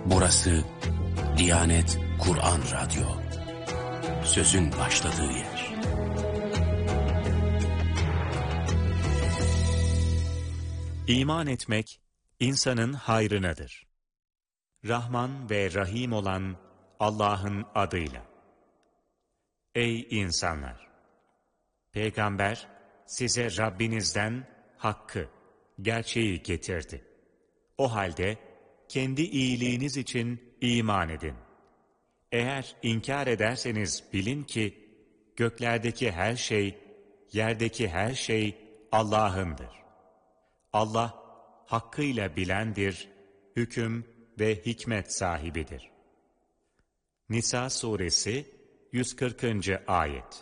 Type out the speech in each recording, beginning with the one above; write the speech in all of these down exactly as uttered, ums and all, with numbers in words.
Burası Diyanet Kur'an Radyo. Sözün başladığı yer. İman etmek, insanın hayrınadır. Rahman ve Rahim olan Allah'ın adıyla. Ey insanlar! Peygamber, size Rabbinizden hakkı, gerçeği getirdi. O halde, kendi iyiliğiniz için iman edin. Eğer inkar ederseniz bilin ki, göklerdeki her şey, yerdeki her şey Allah'ındır. Allah, hakkıyla bilendir, hüküm ve hikmet sahibidir. Nisa suresi yüz kırkıncı ayet.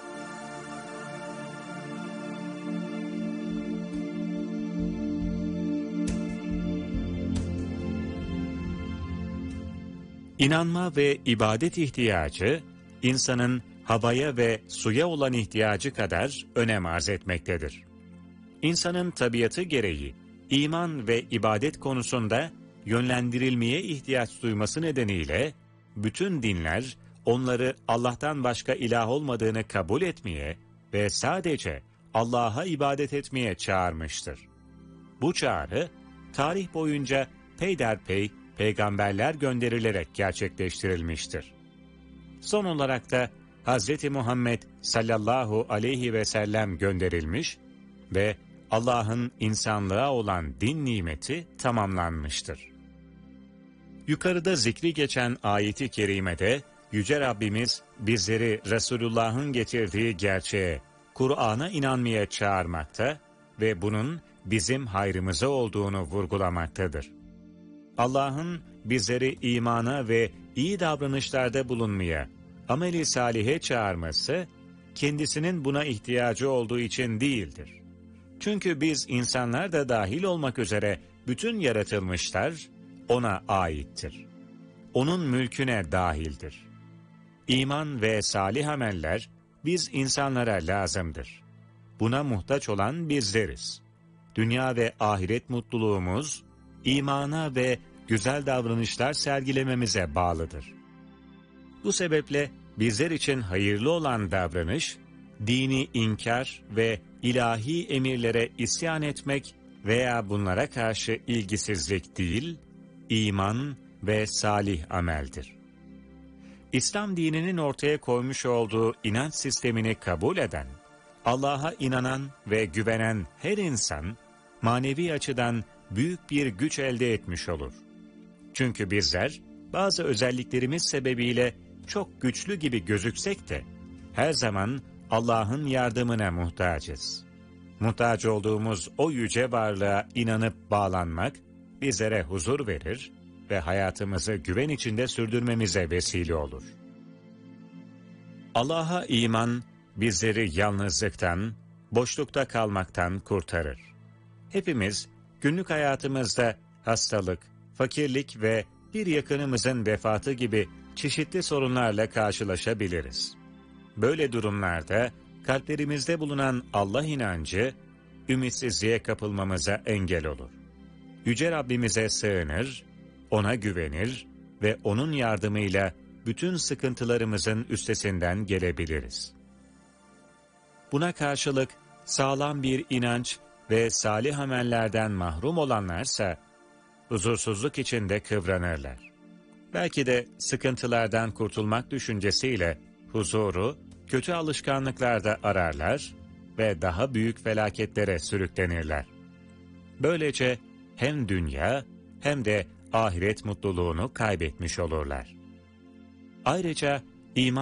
İnanma ve ibadet ihtiyacı, insanın havaya ve suya olan ihtiyacı kadar önem arz etmektedir. İnsanın tabiatı gereği, iman ve ibadet konusunda yönlendirilmeye ihtiyaç duyması nedeniyle, bütün dinler, onları Allah'tan başka ilah olmadığını kabul etmeye ve sadece Allah'a ibadet etmeye çağırmıştır. Bu çağrı, tarih boyunca peyderpey peygamberler gönderilerek gerçekleştirilmiştir. Son olarak da Hazreti Muhammed sallallahu aleyhi ve sellem gönderilmiş ve Allah'ın insanlığa olan din nimeti tamamlanmıştır. Yukarıda zikri geçen ayeti kerimede Yüce Rabbimiz bizleri Resulullah'ın getirdiği gerçeğe, Kur'an'a inanmaya çağırmakta ve bunun bizim hayrımıza olduğunu vurgulamaktadır. Allah'ın bizleri imana ve iyi davranışlarda bulunmaya, amel-i salihe çağırması, kendisinin buna ihtiyacı olduğu için değildir. Çünkü biz insanlar da dahil olmak üzere bütün yaratılmışlar ona aittir. Onun mülküne dahildir. İman ve salih ameller biz insanlara lazımdır. Buna muhtaç olan bizleriz. Dünya ve ahiret mutluluğumuz, imana ve güzel davranışlar sergilememize bağlıdır. Bu sebeple bizler için hayırlı olan davranış, dini inkar ve ilahi emirlere isyan etmek veya bunlara karşı ilgisizlik değil, iman ve salih ameldir. İslam dininin ortaya koymuş olduğu inanç sistemini kabul eden, Allah'a inanan ve güvenen her insan, manevi açıdan büyük bir güç elde etmiş olur. Çünkü bizler, bazı özelliklerimiz sebebiyle çok güçlü gibi gözüksek de, her zaman Allah'ın yardımına muhtacız. Muhtaç olduğumuz o yüce varlığa inanıp bağlanmak, bizlere huzur verir ve hayatımızı güven içinde sürdürmemize vesile olur. Allah'a iman, bizleri yalnızlıktan, boşlukta kalmaktan kurtarır. Hepimiz, günlük hayatımızda hastalık, fakirlik ve bir yakınımızın vefatı gibi çeşitli sorunlarla karşılaşabiliriz. Böyle durumlarda kalplerimizde bulunan Allah inancı, ümitsizliğe kapılmamıza engel olur. Yüce Rabbimize sığınır, ona güvenir ve onun yardımıyla bütün sıkıntılarımızın üstesinden gelebiliriz. Buna karşılık sağlam bir inanç ve salih amellerden mahrum olanlarsa, huzursuzluk içinde kıvranırlar. Belki de sıkıntılardan kurtulmak düşüncesiyle huzuru, kötü alışkanlıklarda ararlar ve daha büyük felaketlere sürüklenirler. Böylece hem dünya hem de ahiret mutluluğunu kaybetmiş olurlar. Ayrıca iman